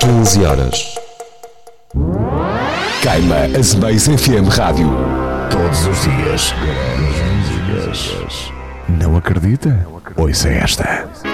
15 horas. Queima a Space FM Rádio. Todos os dias. Não acredita? Ouça esta.